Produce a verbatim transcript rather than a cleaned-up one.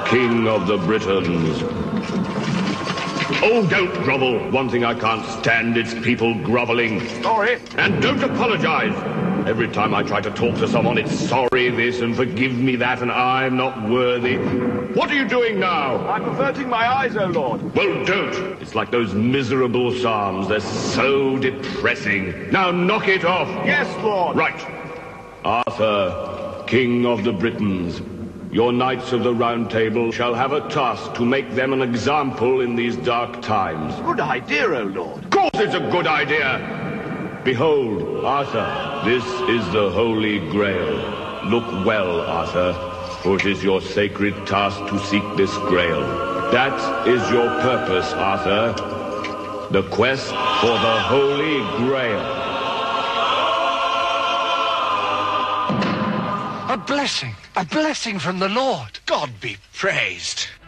King of the Britons. Oh, don't grovel. One thing I can't stand, it's people groveling. Sorry. And don't apologize. Every time I try to talk to someone, it's sorry this and forgive me that and I'm not worthy. What are you doing now? I'm averting my eyes, O Lord. Well, don't. It's like those miserable psalms. They're so depressing. Now knock it off. Yes, Lord. Right. Arthur, King of the Britons, your knights of the Round Table shall have a task to make them an example in these dark times. Good idea, O Lord. Of course it's a good idea. Behold, Arthur, this is the Holy Grail. Look well, Arthur, for it is your sacred task to seek this grail. That is your purpose, Arthur. The quest for the Holy Grail. A blessing, a blessing from the Lord. God be praised.